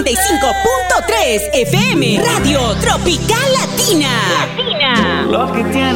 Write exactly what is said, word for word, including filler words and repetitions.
noventa y cinco punto tres F M, Radio Tropical Latina. Latina. Lo que tiene